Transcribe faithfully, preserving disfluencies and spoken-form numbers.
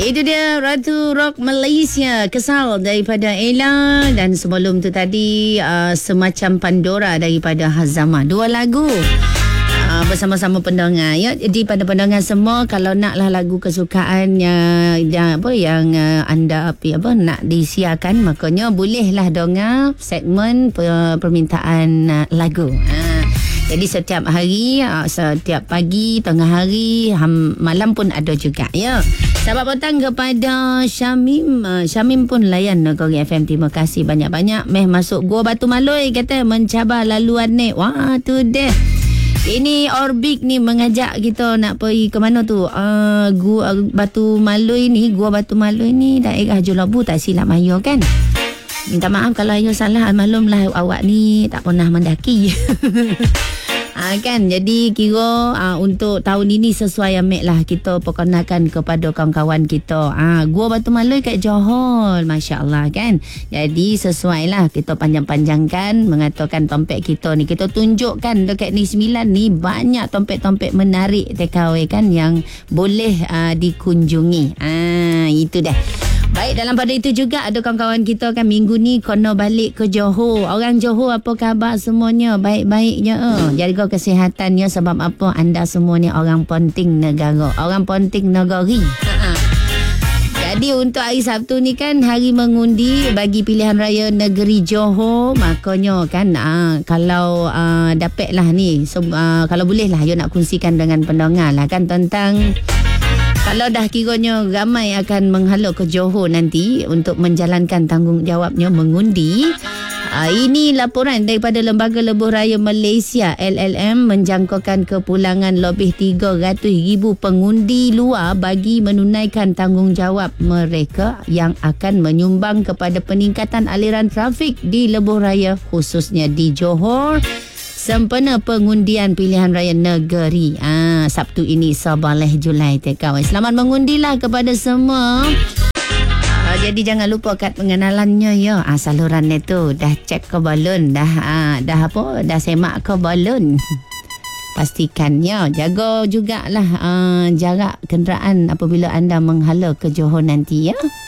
Itu dia Ratu Rock Malaysia, Kesal daripada Ella. Dan sebelum tu tadi uh, Semacam Pandora daripada Hazama. Dua lagu uh, bersama-sama pendengar ya. Jadi pada pendengar semua, kalau naklah lagu kesukaan yang, yang apa yang uh, anda apa, apa nak disiarkan, makanya bolehlah dengar segmen per, permintaan uh, lagu. Uh. Jadi setiap hari, setiap pagi, tengah hari, malam pun ada juga ya. Selamat petang kepada Syamim. Syamim pun layan Negeri F M. Terima kasih banyak-banyak. Meh masuk Gua Batu Maloi, kata mencabar laluan ni. Wah, tu deh. Ini Orbik ni mengajak kita nak pergi ke mana tu? Uh, Gua Batu Maloi ni, Gua Batu Maloi ni daerah Jolabu, tak silap Ayo kan? Minta maaf kalau Ayo salah. Maklumlah awak ni tak pernah mendaki. Ha, kan, jadi kira uh, untuk tahun ini sesuai ambil lah kita perkenalkan kepada kawan-kawan kita. Ah, ha, Gua Batu Maloi kat Johor, Masya Allah kan. Jadi sesuai lah kita panjang-panjangkan mengatakan tompek kita ni. Kita tunjukkan dekat Negeri Sembilan ni banyak tompek-tompek menarik T K W kan yang boleh uh, dikunjungi. Ah, itu dah. Baik, dalam pada itu juga ada kawan-kawan kita kan minggu ni kena balik ke Johor. Orang Johor apa khabar semuanya? Baik-baiknya eh. Jaga kesihatannya sebab apa? Anda semua ni orang penting negara. Orang penting negeri. Jadi untuk hari Sabtu ni kan hari mengundi bagi pilihan raya negeri Johor. Makanya kan aa, kalau aa, dapat lah ni. So, aa, kalau boleh lah you nak kongsikan dengan pendengar lah kan tentang... Kalau dah kiranya ramai akan menghala ke Johor nanti untuk menjalankan tanggungjawabnya mengundi. Uh, ini laporan daripada Lembaga Lebuh Raya Malaysia L L M menjangkakan kepulangan lebih tiga ratus ribu pengundi luar bagi menunaikan tanggungjawab mereka yang akan menyumbang kepada peningkatan aliran trafik di Lebuh Raya khususnya di Johor sempena pengundian pilihan raya negeri ah, Sabtu ini sebelas Julai T K W. Selamat mengundilah kepada semua. Ah, jadi jangan lupa kad pengenalannya ya. Ah, saluran itu dah cek ke balon, dah ah, dah apa? Dah semak ke balon. Pastikan ya, jaga jugalah ah, jarak kenderaan apabila anda menghala ke Johor nanti ya.